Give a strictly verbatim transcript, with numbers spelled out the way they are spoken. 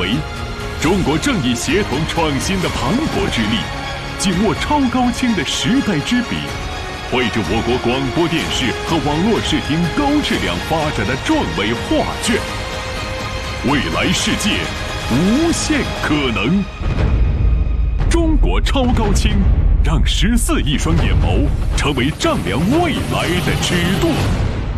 维，中国正义协同创新的磅礴之力，紧握超高清的时代之笔，绘制我国广播电视和网络视听高质量发展的壮伟画卷。未来世界，无限可能。中国超高清，让十四亿双眼眸成为丈量未来的尺度。